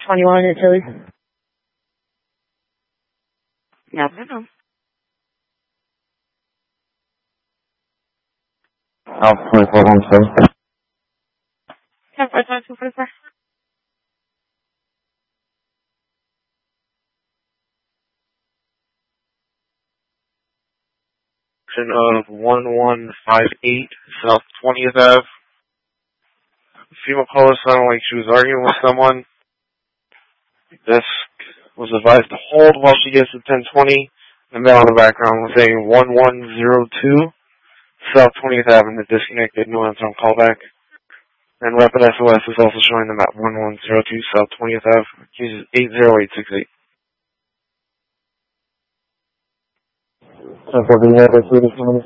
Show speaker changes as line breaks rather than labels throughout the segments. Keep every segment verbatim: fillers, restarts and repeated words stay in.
twenty-one at Chili's.
No problem.
Alpha twenty-four one seven.
ten forty-five, two forty-four.
Of one one five eight South twentieth Avenue. Female caller sounded like she was arguing with someone. This was advised to hold while she gets to ten twenty. The male in the background was saying one one zero two South twentieth Avenue, disconnected, no answer on callback. And Rapid S O S is also showing them at one one zero two South twentieth Avenue, uses eight zero eight six eight.
ten fourteen, you have a Swedish number?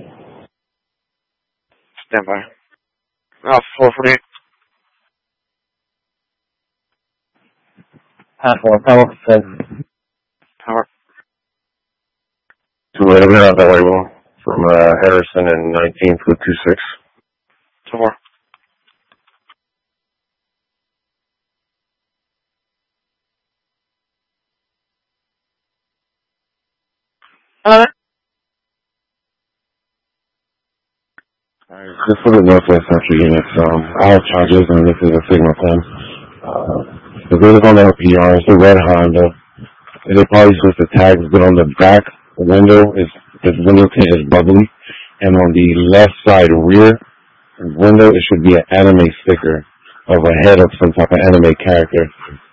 Stand by. Uh, four forty-eight.
Half one, power, ten.
Power.
Two way, I'm out that way, Will. From uh, Harrison and nineteenth with two six.
Two more.
Hello?
Alright, this for the Northwest Central units. Um, our charges, and this is a Signal ten. Uh, the vehicles on the L P R is the red Honda. And they probably supposed to tags, but on the back window is the window tint is bubbly, and on the left side rear window it should be an anime sticker of a head of some type of anime character.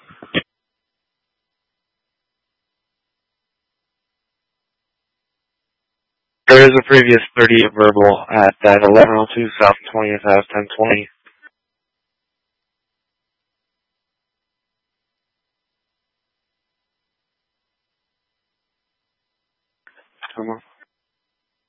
There is a previous thirty-eight verbal at that eleven oh two South twentieth Avenue, ten twenty. Come on.